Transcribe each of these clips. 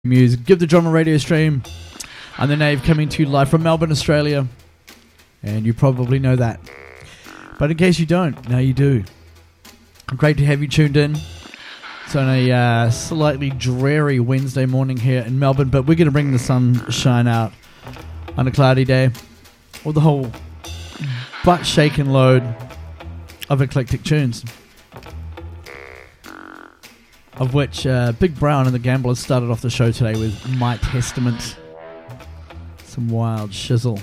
Music, Give the Drummer radio stream. I'm the Knave coming to you live from Melbourne, Australia. And you probably know that. But in case you don't, now you do. Great to have you tuned in. It's on a slightly dreary Wednesday morning here in Melbourne, but we're going to bring the sunshine out on a cloudy day with the whole butt-shaking load of eclectic tunes. Of which Big Brown and the Gamblers started off the show today with My Testament. Some wild shizzle.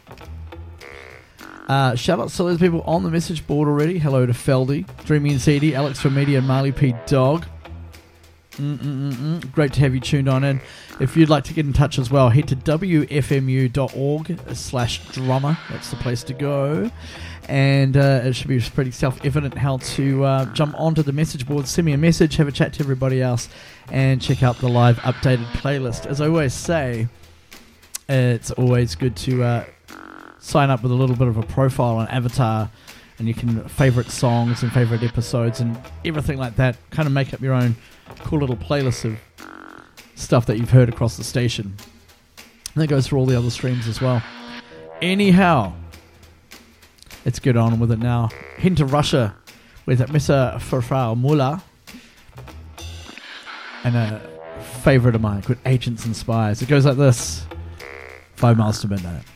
Shout out to those people on the message board already. Hello to Feldy, Dreamy and Seedy, Alex from Media, and Marley P. Dog. Great to have you tuned on in. If you'd like to get in touch as well, head to wfmu.org/drummer. That's the place to go. And it should be pretty self-evident how to jump onto the message board, send me a message, have a chat to everybody else, and check out the live updated playlist. As I always say, it's always good to sign up with a little bit of a profile on Avatar, and you can favourite songs and favourite episodes and everything like that. Kind of make up your own cool little playlist of stuff that you've heard across the station. And that goes for all the other streams as well. Anyhow, let's get on with it now. Heading to Russia with Mr. Farfar Mullah and a favourite of mine called Agents and Spies. It goes like this: 5 miles to midnight.